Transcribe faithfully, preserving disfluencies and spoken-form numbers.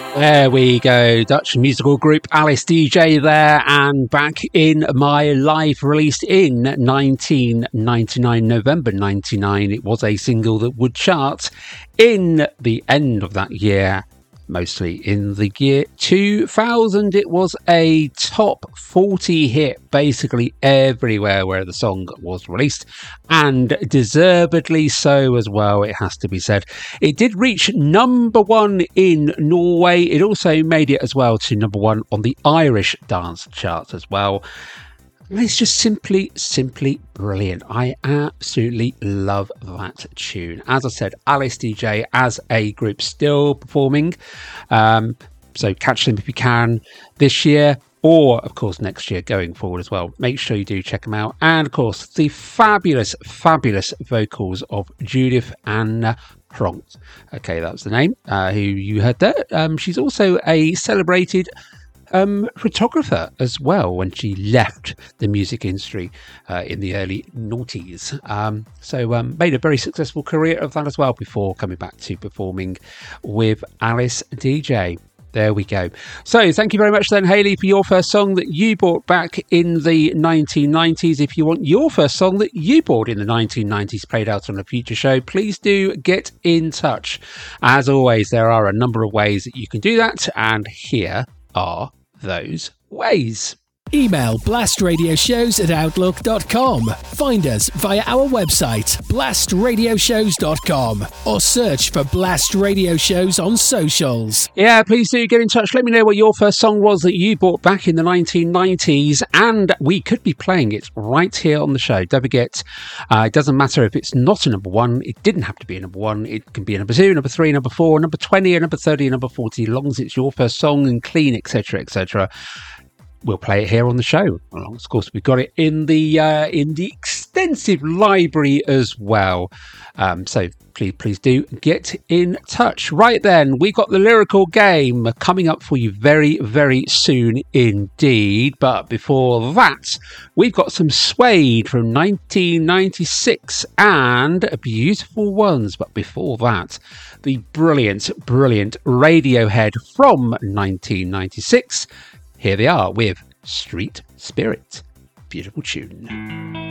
There we go, Dutch musical group Alice D J there, and Back in My Life, released in nineteen ninety-nine, November ninety-nine. It was a single that would chart in the end of that year, mostly in the year two thousand. It was a top forty hit basically everywhere where the song was released, and deservedly so as well, it has to be said. It did reach number one in Norway. It also made it as well to number one on the Irish dance charts as well. It's just simply, simply brilliant. I absolutely love that tune. As I said, Alice D J as a group still performing. Um, so catch them if you can this year, or of course next year going forward as well. Make sure you do check them out. And of course, the fabulous, fabulous vocals of Judith Anna Pronk. Okay, that's the name, uh, who you heard there. Um, she's also a celebrated Um, photographer as well when she left the music industry uh, in the early noughties. Um, so um, made a very successful career of that as well before coming back to performing with Alice D J. There we go. So thank you very much then, Hayley, for your first song that you bought back in the nineteen nineties. If you want your first song that you bought in the nineteen nineties played out on a future show, please do get in touch. As always, there are a number of ways that you can do that, and here are those ways. Email blastradioshows at outlook dot com. Find us via our website, blast radio shows dot com, or search for Blast Radio Shows on socials. Yeah, please do get in touch. Let me know what your first song was that you bought back in the nineteen nineties, and we could be playing it right here on the show. Don't forget, uh, it doesn't matter if it's not a number one. It didn't have to be a number one. It can be a number two, number three, number four, number twenty, a number thirty, a number forty, as long as it's your first song and clean, et cetera, et cetera. We'll play it here on the show. Well, of course, we've got it in the uh, in the extensive library as well. Um, so please, please do get in touch. Right then, we got the lyrical game coming up for you very, very soon indeed. But before that, we've got some Suede from nineteen ninety-six and Beautiful Ones. But before that, the brilliant, brilliant Radiohead from nineteen ninety-six. Here they are with Street Spirit. Beautiful tune.